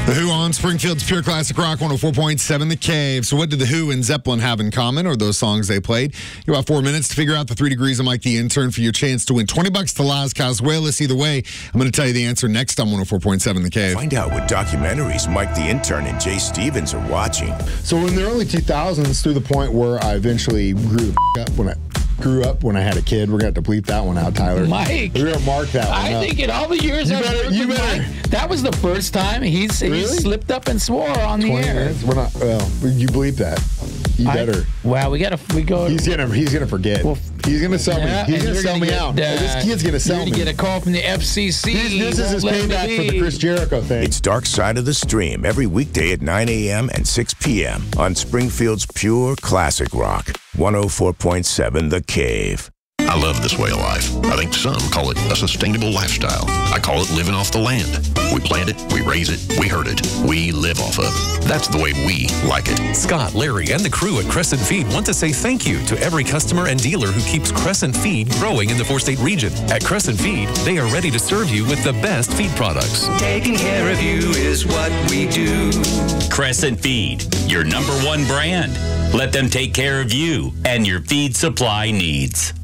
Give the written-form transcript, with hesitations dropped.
The Who on Springfield's Pure Classic Rock 104.7 The Cave. So what did The Who and Zeppelin have in common, or those songs they played? You have 4 minutes to figure out the 3 degrees of Mike the Intern for your chance to win $20 to Las Casuelas. Either way, I'm going to tell you the answer next on 104.7 The Cave. Find out what documentaries Mike the Intern and Jay Stevens are watching. So in the early 2000s, through the point where I eventually grew up when I had a kid. We're going to have to bleep that one out, Tyler. Mike. We're going to mark that one I up. think in all the years I've worked with Mike, that was the first time he slipped up and swore on the 20 air. minutes? We're not, well, you bleep that. You better. Well, we go. He's gonna forget. Well, he's gonna sell me. He's gonna sell me out. This kid's gonna sell me. You're gonna get a call from the FCC. This is his payback for the Chris Jericho thing. It's Dark Side of the Stream every weekday at 9 a.m. and 6 p.m. on Springfield's Pure Classic Rock 104.7 The Cave. I love this way of life. I think some call it a sustainable lifestyle. I call it living off the land. We plant it, we raise it, we herd it, we live off of it. That's the way we like it. Scott, Larry, and the crew at Crescent Feed want to say thank you to every customer and dealer who keeps Crescent Feed growing in the 4-state region. At Crescent Feed, they are ready to serve you with the best feed products. Taking care of you is what we do. Crescent Feed, your #1 brand. Let them take care of you and your feed supply needs.